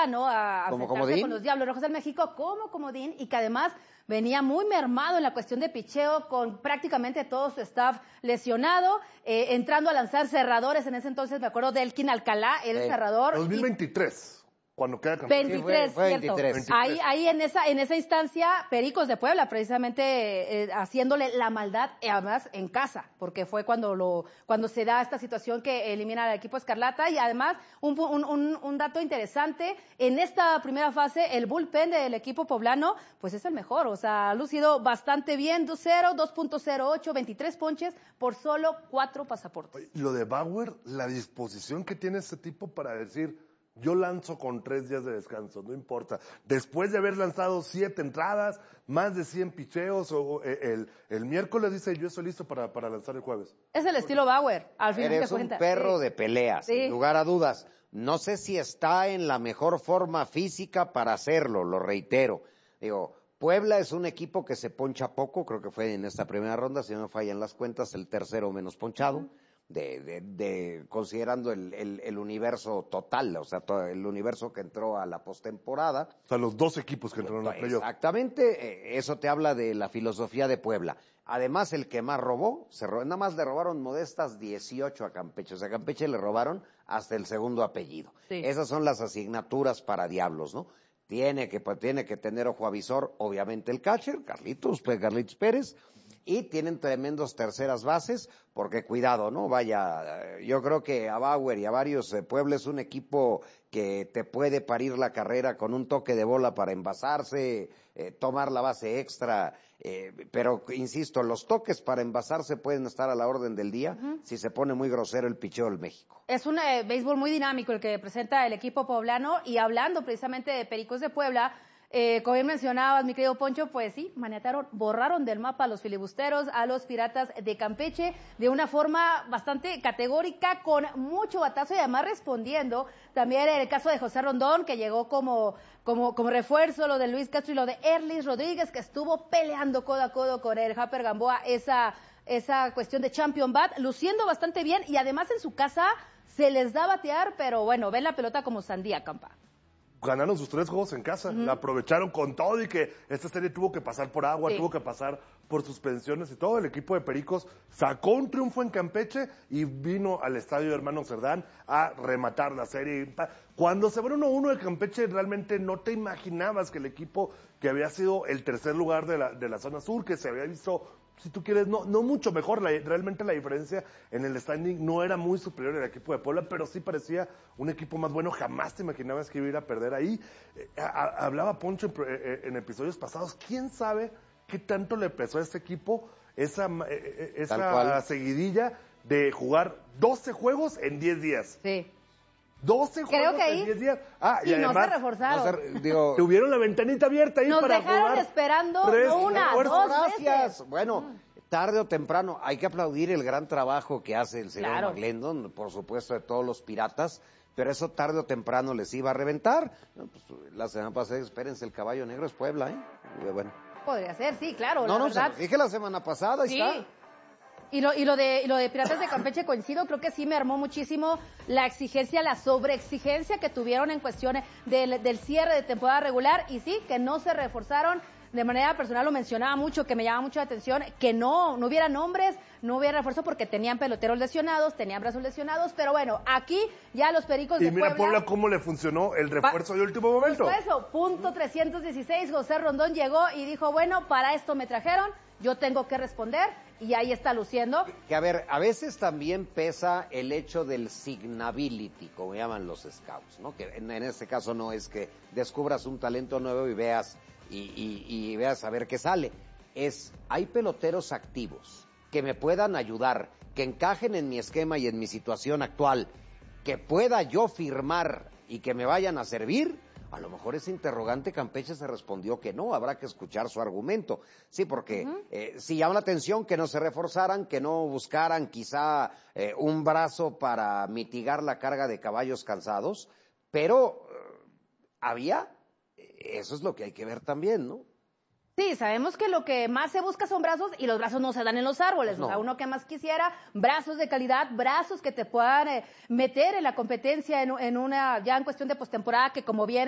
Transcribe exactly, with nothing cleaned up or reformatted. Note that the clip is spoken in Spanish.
Puebla, ¿no? A, a ¿Como enfrentarse comodín? con los Diablos Rojos del México como comodín, y que además venía muy mermado en la cuestión de picheo, con prácticamente todo su staff lesionado, eh, entrando a lanzar cerradores. En ese entonces me acuerdo de Elkin Alcalá, el Sí. cerrador. dos mil veintitrés. Cuando queda campeón. veintitrés, Sí, fue- fue cierto. veintitrés. Ahí, ahí en esa, en esa instancia, Pericos de Puebla, precisamente eh, haciéndole la maldad, eh, además en casa, porque fue cuando lo, cuando se da esta situación que elimina al equipo Escarlata. Y además, un, un, un, un dato interesante, en esta primera fase, el bullpen del equipo poblano, pues es el mejor, o sea, ha lucido bastante bien, dos cero, dos punto cero ocho, veintitrés ponches por solo cuatro pasaportes. Lo de Bauer, la disposición que tiene este tipo para decir, yo lanzo con tres días de descanso, no importa. Después de haber lanzado siete entradas, más de cien picheos, o, o, el, el miércoles dice, yo estoy listo para, para lanzar el jueves. Es el estilo Bauer, al final Eres de un cuentas. perro Sí. de pelea, Sí. sin lugar a dudas. No sé si está en la mejor forma física para hacerlo, lo reitero. Digo, Puebla es un equipo que se poncha poco, creo que fue en esta primera ronda, si no me fallan las cuentas, el tercero menos ponchado. Uh-huh. De, de, de considerando el, el, el universo total, o sea, todo el universo que entró a la postemporada. O sea, los dos equipos que entraron a playoff. Exactamente, eso te habla de la filosofía de Puebla. Además, el que más robó, se robó, nada más le robaron modestas dieciocho a Campeche, o sea, a Campeche le robaron hasta el segundo apellido. Sí. Esas son las asignaturas para Diablos, ¿no? Tiene que, tiene que tener ojo avisor, obviamente, el catcher, Carlitos, Carlitos Pérez, y tienen tremendos terceras bases, porque cuidado, ¿no? Vaya, yo creo que a Bauer y a varios, eh, Puebla es un equipo que te puede parir la carrera con un toque de bola para envasarse, eh, tomar la base extra, eh, pero insisto, los toques para envasarse pueden estar a la orden del día uh-huh. si se pone muy grosero el picheo del México. Es un eh, béisbol muy dinámico el que presenta el equipo poblano, y hablando precisamente de Pericos de Puebla, Eh, como bien mencionabas, mi querido Poncho, pues sí, maniataron, borraron del mapa a los filibusteros, a los Piratas de Campeche, de una forma bastante categórica, con mucho batazo, y además respondiendo también en el caso de José Rondón, que llegó como, como, como refuerzo, lo de Luis Castro y lo de Erlis Rodríguez, que estuvo peleando codo a codo con el Japper Gamboa esa, esa cuestión de Champion Bat, luciendo bastante bien, y además en su casa se les da a batear, pero bueno, ven la pelota como sandía, Campa. Ganaron sus tres juegos en casa, uh-huh. la aprovecharon con todo, y que esta serie tuvo que pasar por agua, sí. tuvo que pasar por suspensiones y todo. El equipo de Pericos sacó un triunfo en Campeche y vino al estadio Hermano Cerdán a rematar la serie. Cuando se van uno a uno de Campeche, realmente no te imaginabas que el equipo que había sido el tercer lugar de la, de la zona sur, que se había visto, si tú quieres, no, no mucho mejor, la, realmente la diferencia en el standing no era muy superior al equipo de Puebla, pero sí parecía un equipo más bueno. Jamás te imaginabas que iba a ir a perder ahí. Eh, a, hablaba Poncho en, eh, en episodios pasados, ¿quién sabe qué tanto le pesó a este equipo esa, eh, esa seguidilla de jugar doce juegos en diez días? Sí. doce Creo juegos que ahí, en diez días. Ah, sí, y además, no se reforzaron. No se, digo, tuvieron la ventanita abierta ahí nos para dejaron jugar. esperando tres, no una, dos gracias. veces. Bueno, tarde o temprano hay que aplaudir el gran trabajo que hace el señor claro. McLendon, por supuesto, de todos los Piratas, pero eso tarde o temprano les iba a reventar. No, pues, la semana pasada, espérense, el caballo negro es Puebla, ¿eh? Y bueno. Podría ser, sí, claro. No, la no, verdad. se los dije la semana pasada, ahí sí. está. Y lo, y, lo de, y lo de Piratas de Campeche coincido, creo que sí me armó muchísimo la exigencia, la sobreexigencia que tuvieron en cuestión del, del cierre de temporada regular, y sí, que no se reforzaron. De manera personal lo mencionaba mucho, que me llama mucho la atención, que no, no hubiera nombres, no hubiera refuerzo, porque tenían peloteros lesionados, tenían brazos lesionados, pero bueno, aquí ya los Pericos de Puebla. Y mira Puebla, Puebla cómo le funcionó el refuerzo de último momento. Justo eso, punto trescientos dieciséis, José Rondón llegó y dijo, bueno, para esto me trajeron, yo tengo que responder, y ahí está luciendo. Que a ver, a veces también pesa el hecho del signability, como llaman los scouts, ¿no? Que en, en este caso no es que descubras un talento nuevo y veas y, y, y veas a ver qué sale. Es, hay peloteros activos que me puedan ayudar, que encajen en mi esquema y en mi situación actual, que pueda yo firmar y que me vayan a servir. A lo mejor ese interrogante Campeche se respondió que no, habrá que escuchar su argumento. Sí, porque uh-huh. eh, sí llama la atención que no se reforzaran, que no buscaran quizá eh, un brazo para mitigar la carga de caballos cansados, pero eh, había, eso es lo que hay que ver también, ¿no? Sí, sabemos que lo que más se busca son brazos, y los brazos no se dan en los árboles. No. O sea, uno que más quisiera, brazos de calidad, brazos que te puedan eh, meter en la competencia en, en una, ya en cuestión de postemporada, que como bien